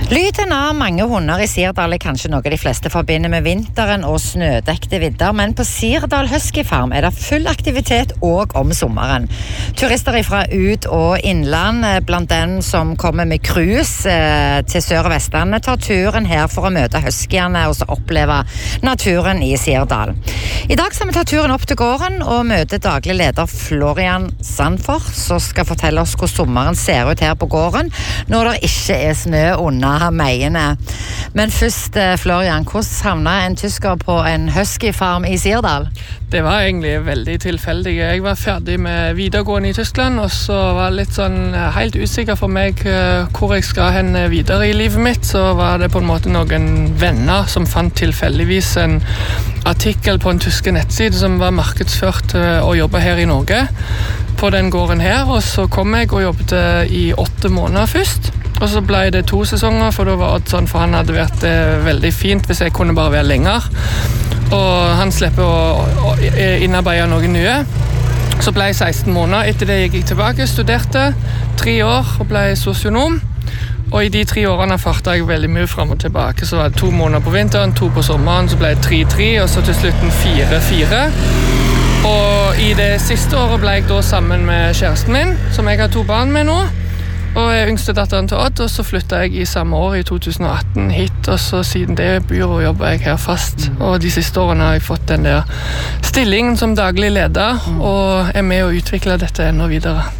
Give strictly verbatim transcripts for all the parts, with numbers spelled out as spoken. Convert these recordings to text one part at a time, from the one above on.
Lyden av mange hunder i Sirdal er kanskje noe de fleste forbinder med vinteren og snødekte vidder, men på Sirdal Husky Farm er det full aktivitet også om sommeren. Turister fra ut- og innland, blant den som kommer med cruise til Sør- og Vestlandet, tar turen her for å møte huskyene og så oppleve naturen i Sirdal. I dag skal vi ta turen opp til gården og møte daglig leder Florian Sandfors, som skal fortelle oss hvor sommeren ser ut her på gården, når det ikke er snø under meiene. Men først, Florian, hvordan havnet en tysker på en huskyfarm i Sirdal? Det var egentlig veldig tilfeldig. Jeg var ferdig med videregående i Tyskland, og så var det litt sånn helt usikker for meg hvor jeg skal hen videre i livet mitt. Så var det på en måte noen venner som fant tilfeldigvis en artikkel på en tyske nettside som var markedsført å jobbe her i Norge, på den gården her. Og så kom jeg og jobbet i åtte måneder først. Og så ble det to sesonger, for da var det sånn, for han hadde vært eh, veldig fint hvis jeg kunne bare være lenger. Og han slipper å, å innarbeide noen nye. Så ble jeg seksten måneder. Etter det gikk jeg tilbake, studerte tre år og ble sosionom. Og i de tre årene fartet jeg veldig mye frem og tilbake. Så var det to måneder på vinteren, to på sommeren, så ble det tre-tre, og så til slutten fire-fire. Og i det siste året ble jeg da sammen med kjæresten min, som jeg har to barn med nå. Og jeg yngste datteren til Odd, og så flyttet jeg i samme år i to tusen og atten hit, og så siden det bor og jobber jeg her fast. Og de siste årene har jeg fått den der stillingen som daglig leder, og er med å utvikle dette enda videre.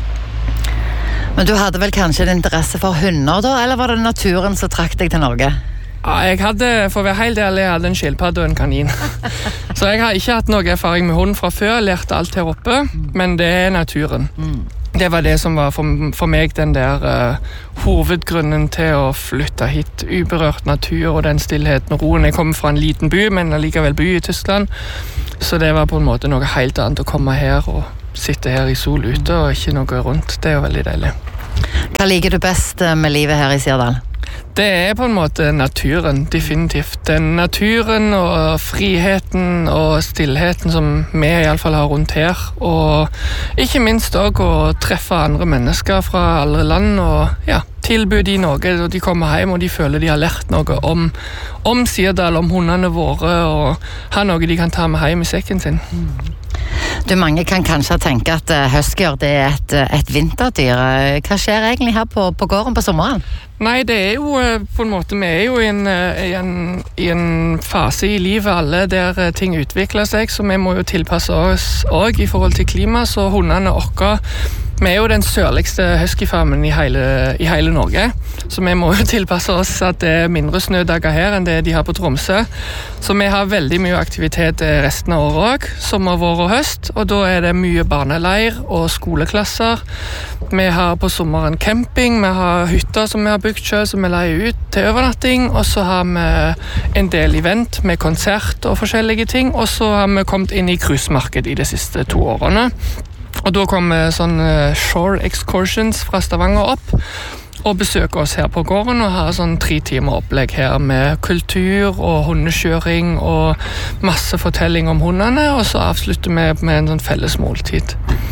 Men du hadde vel kanskje en interesse for hunder da, eller var det naturen som trakk deg til Norge? Ja, jeg hadde, for å være helt ærlig, jeg hadde en skilpadde og en kanin. Så jeg har ikke hatt noe erfaring med hund fra før, lært alt her oppe, men det er naturen. Det var det som var for, for meg den der uh, hovedgrunnen til å flytte hit. Uberørt natur og den stillheten og roen. Jeg kommer fra en liten by, men allikevel by i Tyskland. Så det var på en måte noe helt annet å komme her og sitte her i sol ute og ikke noe rundt. Det er jo veldig deilig. Hva liker du best med livet her i Sirdal? Det er på en måte naturen, definitivt. Den naturen og friheten og stillheten som vi i alle fall har rundt her. Og ikke minst også å treffe andre mennesker fra alle land og ja, tilby de noe. Og de kommer hjem og de føler de har lært noe om, om Sirdal, om hundene våre, og har noe de kan ta med hjem i sekken sin. Du, mange kan kanskje tenke at huskyer det er et, et vinterdyr. Hva skjer egentlig her på, på gården på sommeren? Nei, det er jo på en måte, vi er jo i en, i en, i en fase i livet alle der ting utvikler seg, så vi må jo tilpasse oss også i forhold til klima, så hundene orker. Vi er jo den sørligste huskyfarmen i hele, i hele Norge, så vi må jo tilpasse oss at det er mindre snødager her enn det de har på Tromsø. Så vi har veldig mye aktivitet resten av året også, sommer, vår og høst, og da er det mye barneleir og skoleklasser. Vi har på sommeren camping, vi har hytter som vi har bygd selv, som vi leier ut til overnatting, og så har vi en del event med konsert og forskjellige ting, og så har vi kommet inn i cruisemarked i de siste to årene. Og da kommer sånn shore excursions fra Stavanger opp og besøker oss her på gården og har sånn tre timer opplegg her med kultur og hundekjøring og masse fortelling om hundene, og så avslutter vi med en sånn felles måltid.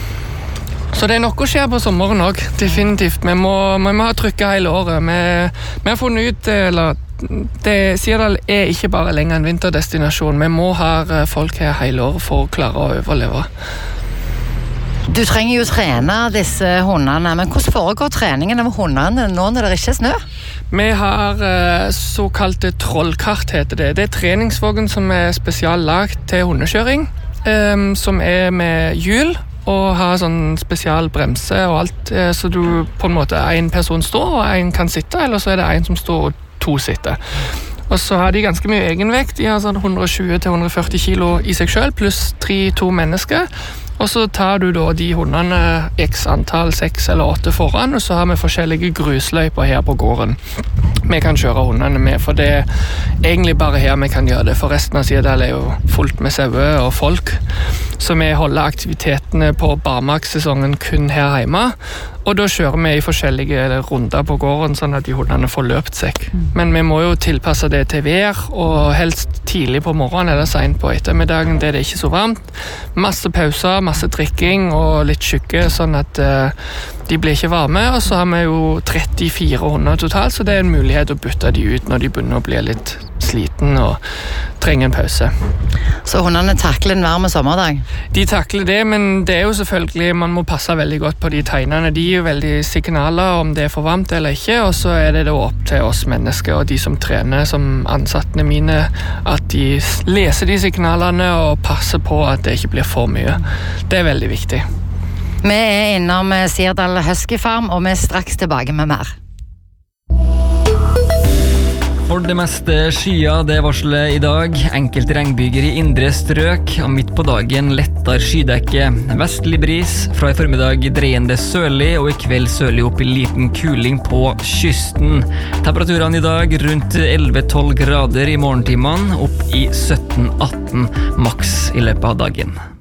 Så det er nok å skje på sommeren også, definitivt. Vi må, vi må ha trykket hele året. Vi, vi har funnet ut, eller det, Sirdal er ikke bare lenger en vinterdestinasjon. Vi må ha folk her hele året for å klare å overleve. Du trenger jo trene disse hundene, men hvordan foregår treningen av hundene nå når det ikke er snø? Vi har uh, såkalte trollkart, heter det. Det er treningsvogn som er spesiallagt til hundekjøring, um, som er med hjul og har sånn spesialbremse og alt, uh, så du på en måte en person står og en kan sitte, eller så er det en som står og to sitter. Og så har de ganske mye egenvekt. De har sånn hundre tjue til hundre førti kilo i seg selv, pluss tre-to mennesker. Og så tar du da de hundene x antall, seks eller åtte foran, og så har vi forskjellige grusløyper her på gården. Vi kan kjøre hundene med, for det er egentlig bare her vi kan gjøre det, for resten av Sirdal er jo fullt med sauer og folk. så vi holder aktivitetene på barmarkssesongen kun her hjemme, og da kjører vi i forskjellige runder på gården, sånn at de hundene får løpt seg. Men vi må jo tilpasse det til vær, og helst tidlig på morgenen eller sent på ettermiddagen, det er det ikke så varmt. Masse pauser, masse drikking og litt skygge, sånn at uh, de blir ikke varme, og så har vi jo trettifire hunder totalt, så det er en mulighet å bytte de ut når de begynner å bli litt sliten og trenger en pause. Så hundene takler en varme sommerdag? De takler det, men det er jo selvfølgelig, man må passe veldig godt på de tegnene. De gir jo veldig signaler om det er for varmt eller ikke, og så er det da opp til oss mennesker og de som trener som ansattene mine, at de leser de signalene og passer på at det ikke blir for mye. Det er veldig viktig. Vi er innom Sirdal Husky Farm, og vi er straks tilbake med mer. For det meste skyer det varslet i dag. Enkelte regnbyger i indre strøk, og midt på dagen lettere skydekke. Vestlig bris, fra i formiddag dreiende sørlig, og i kveld sørlig opp i liten kuling på kysten. Temperaturene i dag rundt elleve til tolv grader i morgentimene, opp i sytten til atten maks i løpet av dagen.